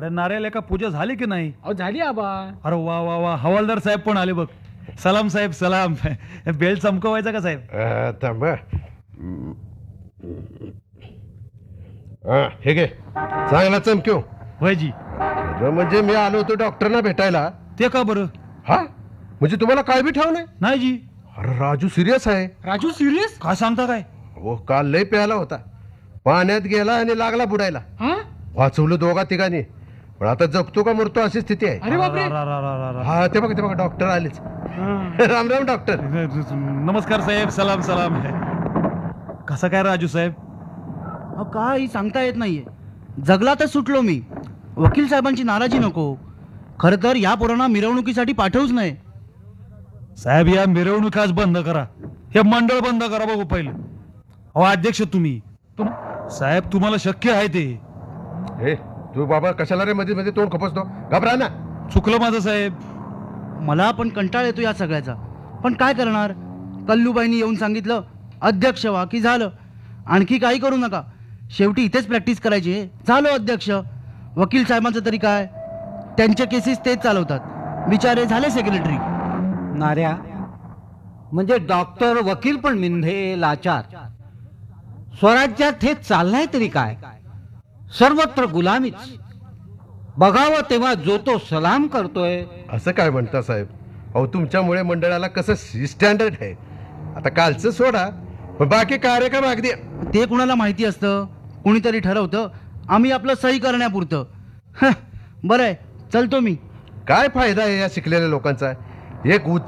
अरे नारेल एका पूजा झाली की नाही? अहो झाली आबा. अरे वा वा वा, हवालदार साहेब पण आले बघ. सलाम साहेब सलाम. बेल्ट चमकवायचा का साहेब? थांबा. हे घे, चांगला चमक्यो. होय जी. अरे म्हणजे मी आलो होतो डॉक्टरना भेटायला. ते का बरं? हा म्हणजे तुम्हाला काय बी ठाव नाही? नाही जी. अरे राजू सिरियस आहे. राजू सिरियस? काय सांगता काय? हो, काल लय प्याला होता, पाण्यात गेला आणि लागला बुडायला. हा? वाचवलं दोघा तिघांनी, पण आता जगतो का मरतो अशी स्थिती आहे. अरे बापरे. रा, रा, रा, रा, रा. हा ते बघा डॉक्टर आलेच. राम राम डॉक्टर. नमस्कार साहेब, सलाम सलाम. कसा काय राजू साहेब? काही सांगता येत नाहीये. जगला तर सुटलो मी. वकील साहेबांची नाराजी नको. खर तर या पोरांना मिरवणुकीसाठी पाठवूच नाही. साहेब या मिरवणुकाच बंद करा, हे मंडळ बंद करा बघू पहिलं. अहो अध्यक्ष तुम्ही साहेब, तुम्हाला शक्य आहे ते? हे तू बाबा कशाला रे मध्ये मध्ये तोंड खपसतो? घबरा ना. चुकलं माझं साहेब. मला पण कंटाळ येतो या सगळ्याचा. पण काय करणार? कल्लूबाईंनी येऊन सांगितलं अध्यक्ष व्हा की झालं. आणखी काही करू नका. शेवटी इथेच प्रॅक्टिस करायची. झालो अध्यक्ष. वकील साहेबांचं तरी काय, त्यांचे केसेस तेच चालवतात. बिचारे झाले सेक्रेटरी. नाऱ्या म्हणजे डॉक्टर वकील पण मिंधे लाचार. स्वराज्यात हे चाललंय तरी काय? सर्वत्र गुलामीच. बघावं तेव्हा जो तो सलाम करतोय. असं काय म्हणता साहेब? अहो तुमच्यामुळे मंडळाला कसं स्टँडर्ड आहे. आता कालचं सोडा, पण बाकी कार्यक्रम अगदी. ते कुणाला माहिती असतं? कुणीतरी ठरवतं. आम्ही आपलं सही करण्यापुरतं. बरं आहे, चलतो मी. काय फायदा आहे या शिकलेल्या लोकांचा? एक